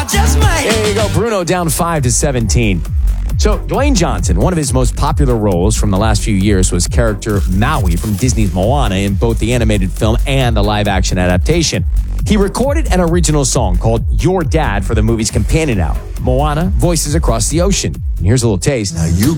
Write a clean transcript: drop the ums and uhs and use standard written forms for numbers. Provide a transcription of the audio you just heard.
just might. There you go, Bruno down 5-17. So, Dwayne Johnson, one of his most popular roles from the last few years was character Maui from Disney's Moana in both the animated film and the live-action adaptation. He recorded an original song called Your Dad for the movie's companion album, Moana, Voices Across the Ocean. And here's a little taste. Now you